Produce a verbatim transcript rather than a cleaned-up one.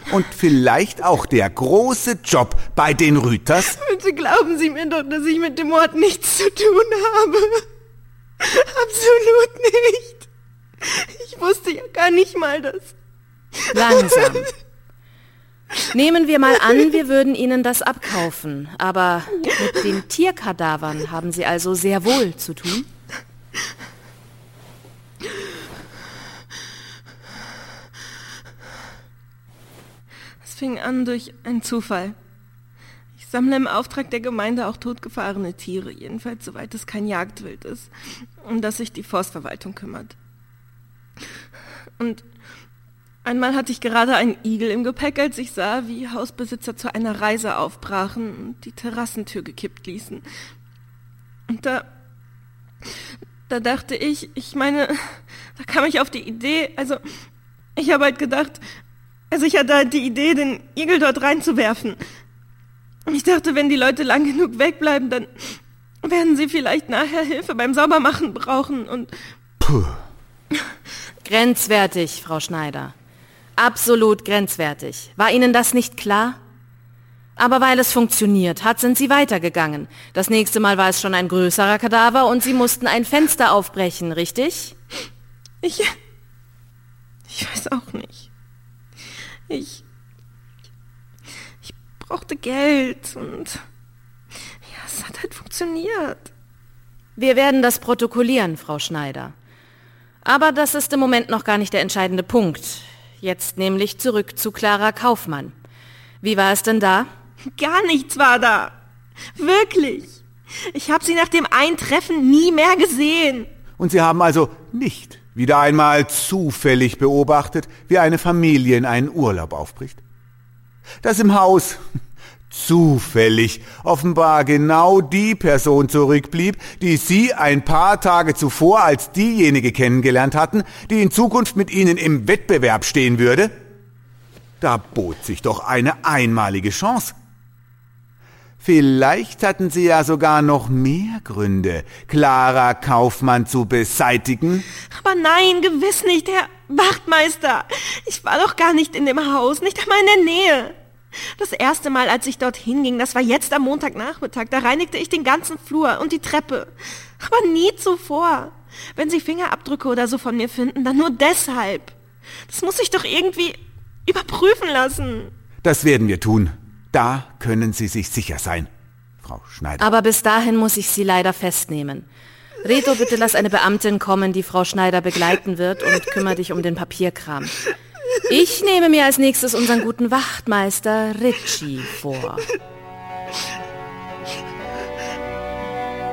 Und vielleicht auch der große Job bei den Rüters? Bitte glauben Sie mir doch, dass ich mit dem Mord nichts zu tun habe. Absolut nicht. Ich wusste ja gar nicht mal, dass... Langsam. Nehmen wir mal an, wir würden Ihnen das abkaufen. Aber mit den Tierkadavern haben Sie also sehr wohl zu tun? Es fing an durch einen Zufall. Ich sammle im Auftrag der Gemeinde auch totgefahrene Tiere, jedenfalls soweit es kein Jagdwild ist, um das sich die Forstverwaltung kümmert. Und einmal hatte ich gerade einen Igel im Gepäck, als ich sah, wie Hausbesitzer zu einer Reise aufbrachen und die Terrassentür gekippt ließen. Und da, da dachte ich, ich meine, da kam ich auf die Idee, also ich habe halt gedacht, also ich hatte halt die Idee, den Igel dort reinzuwerfen. Ich dachte, wenn die Leute lang genug wegbleiben, dann werden sie vielleicht nachher Hilfe beim Saubermachen brauchen und... Puh. Grenzwertig, Frau Schneider. Absolut grenzwertig. War Ihnen das nicht klar? Aber weil es funktioniert hat, sind Sie weitergegangen. Das nächste Mal war es schon ein größerer Kadaver und Sie mussten ein Fenster aufbrechen, richtig? Ich... Ich weiß auch nicht. Ich... Ich brauchte Geld und... Ja, es hat halt funktioniert. Wir werden das protokollieren, Frau Schneider. Aber das ist im Moment noch gar nicht der entscheidende Punkt. Jetzt nämlich zurück zu Clara Kaufmann. Wie war es denn da? Gar nichts war da. Wirklich. Ich habe sie nach dem Eintreffen nie mehr gesehen. Und Sie haben also nicht wieder einmal zufällig beobachtet, wie eine Familie in einen Urlaub aufbricht? Dass im Haus zufällig offenbar genau die Person zurückblieb, die Sie ein paar Tage zuvor als diejenige kennengelernt hatten, die in Zukunft mit Ihnen im Wettbewerb stehen würde? Da bot sich doch eine einmalige Chance. Vielleicht hatten Sie ja sogar noch mehr Gründe, Clara Kaufmann zu beseitigen. Aber nein, gewiss nicht, Herr Wachtmeister. Ich war doch gar nicht in dem Haus, nicht einmal in der Nähe. Das erste Mal, als ich dorthin ging, das war jetzt am Montagnachmittag, da reinigte ich den ganzen Flur und die Treppe. Aber nie zuvor. Wenn Sie Fingerabdrücke oder so von mir finden, dann nur deshalb. Das muss ich doch irgendwie überprüfen lassen. Das werden wir tun. Da können Sie sich sicher sein, Frau Schneider. Aber bis dahin muss ich Sie leider festnehmen. Reto, bitte lass eine Beamtin kommen, die Frau Schneider begleiten wird und kümmere dich um den Papierkram. Ich nehme mir als nächstes unseren guten Wachtmeister Ritchie vor.